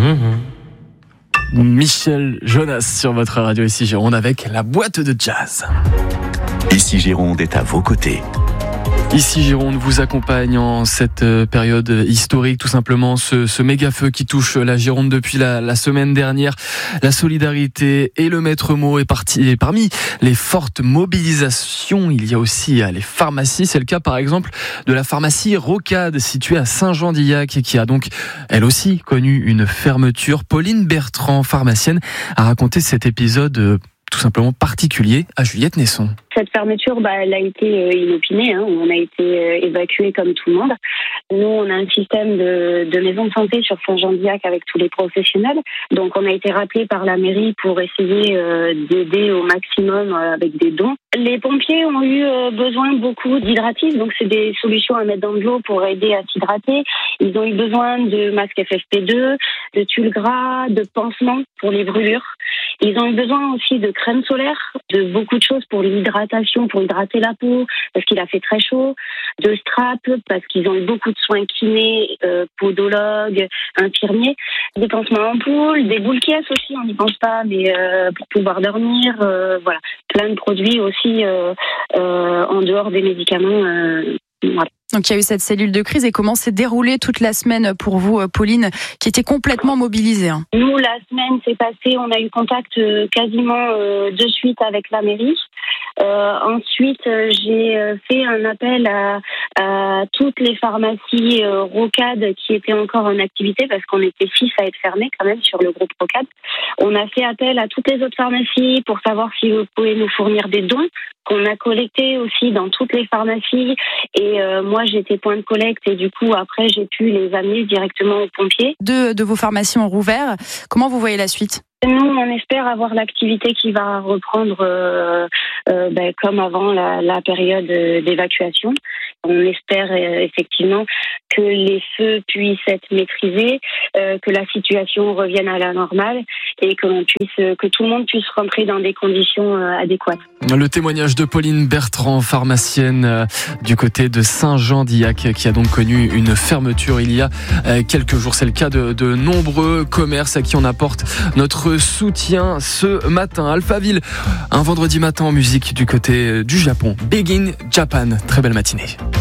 Michel Jonas sur votre radio ici Gironde avec la boîte de jazz. Ici Gironde est à vos côtés. Ici Gironde vous accompagne en cette période historique, tout simplement ce méga feu qui touche la Gironde depuis la semaine dernière. La solidarité et le maître mot est parti. Et parmi les fortes mobilisations, il y a aussi les pharmacies. C'est le cas par exemple de la pharmacie Rocade située à Saint-Jean-d'Illac qui a donc elle aussi connu une fermeture. Pauline Bertrand, pharmacienne, a raconté cet épisode tout simplement particulier à Juliette Nesson. Cette fermeture, elle a été inopinée. On a été évacués comme tout le monde. Nous, on a un système de maison de santé sur Saint-Jean-d'Illac avec tous les professionnels. Donc, on a été rappelés par la mairie pour essayer d'aider au maximum avec des dons. Les pompiers ont eu besoin beaucoup d'hydratifs. Donc, c'est des solutions à mettre dans de l'eau pour aider à s'hydrater. Ils ont eu besoin de masques FFP2, de tulle gras, de pansements pour les brûlures. Ils ont eu besoin aussi de crème solaire, de beaucoup de choses pour l'hydratation, pour hydrater la peau, parce qu'il a fait très chaud, de straps, parce qu'ils ont eu beaucoup de soins kinés, podologues, infirmiers, des pansements en poule, des boules caisses aussi, on n'y pense pas, mais pour pouvoir dormir, voilà, plein de produits aussi en dehors des médicaments. Voilà. Donc il y a eu cette cellule de crise et comment s'est déroulée toute la semaine pour vous, Pauline, qui était complètement mobilisée. Nous, la semaine s'est passée, on a eu contact quasiment de suite avec la mairie. Ensuite, j'ai fait un appel à toutes les pharmacies Rocade qui étaient encore en activité parce qu'on était 6 à être fermés quand même sur le groupe Rocade. On a fait appel à toutes les autres pharmacies pour savoir si vous pouvez nous fournir des dons qu'on a collectés aussi dans toutes les pharmacies. Et moi, j'étais point de collecte et du coup, après, j'ai pu les amener directement aux pompiers. Deux de vos pharmacies ont rouvert. Comment vous voyez la suite ? Nous, on espère avoir l'activité qui va reprendre comme avant la période d'évacuation. On espère effectivement que les feux puissent être maîtrisés, que la situation revienne à la normale et que tout le monde puisse rentrer dans des conditions adéquates. Le témoignage de Pauline Bertrand, pharmacienne du côté de Saint-Jean-d'Illac, qui a donc connu une fermeture il y a quelques jours. C'est le cas de nombreux commerces à qui on apporte notre soutien ce matin. Alphaville, un vendredi matin en musique du côté du Japon. Big in Japan. Très belle matinée.